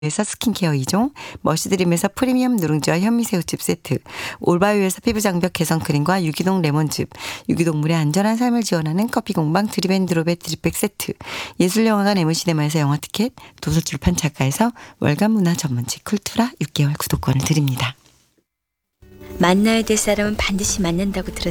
에서 스킨케어 2종, 머시드림에서 프리미엄 누룽지와 현미새우즙 세트, 올바이오에서 피부장벽 개선 크림과 유기농 레몬즙, 유기동물의 안전한 삶을 지원하는 커피공방 드립앤드롭의 드립백 세트, 예술영화관 MC네마에서 영화 티켓, 도서출판 작가에서 월간 문화 전문지 쿨투라 6개월 구독권을 드립니다. 만나야 될 사람은 반드시 만난다고 들었어요.